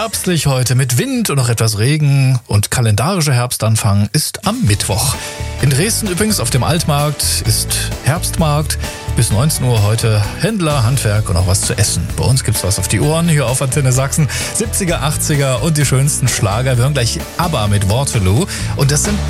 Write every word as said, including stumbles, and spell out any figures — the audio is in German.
Herbstlich heute mit Wind und noch etwas Regen und kalendarischer Herbstanfang ist am Mittwoch. In Dresden übrigens auf dem Altmarkt ist Herbstmarkt. Bis neunzehn Uhr heute Händler, Handwerk und auch was zu essen. Bei uns gibt's was auf die Ohren hier auf Antenne Sachsen. siebziger, achtziger und die schönsten Schlager. Wir hören gleich ABBA mit Waterloo. Und das sind